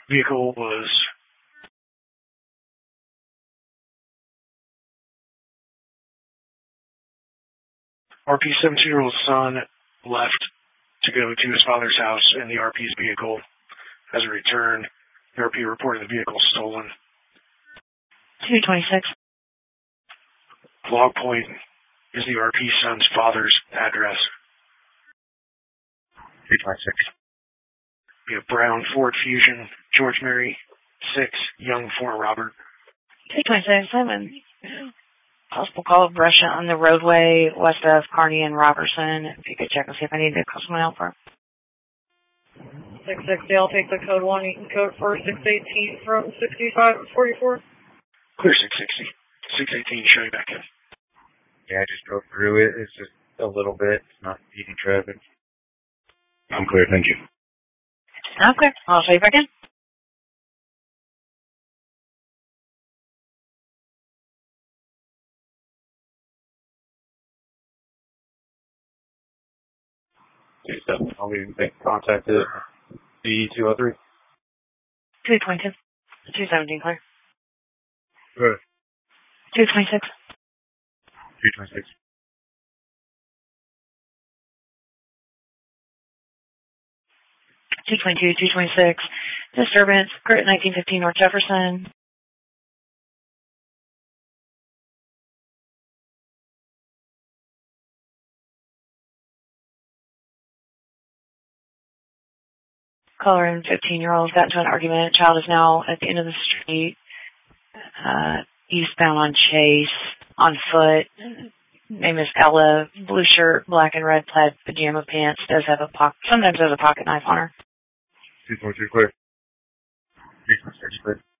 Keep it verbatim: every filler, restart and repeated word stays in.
Vehicle was R P's seventeen-year-old son left to go to his father's house in the R P's vehicle. As a return, the R P reported the vehicle stolen. two twenty-six. Log point is the R P's son's father's address. two twenty-six. We have Brown, Ford Fusion, George Mary, six, Young, Fort Robert. two twenty-six, I'm in possible call of Russia on the roadway west of Kearney and Robertson. If you could check and see if I need to call someone out for six sixty, I'll take the code one, Eaton code for six eighteen from sixty-five forty-four. Clear six sixty. six eighteen, show you back in. Yeah, I just drove through it. It's just a little bit. It's not impeding traffic. I'm clear, thank you. Okay, I'll show you back in. I'll be contacted. B two oh three. two twenty-two. two seventeen, clear. Good. two twenty-six. two twenty-six. two twenty-two, two twenty-six. Disturbance, Grit nineteen fifteen North Jefferson. Caller and fifteen-year-old got into an argument. Child is now at the end of the street, uh, eastbound on Chase, on foot. Name is Ella. Blue shirt, black and red plaid pajama pants. Does have a pocket. Sometimes has a pocket knife on her. two twenty-two clear. three twenty-six clear.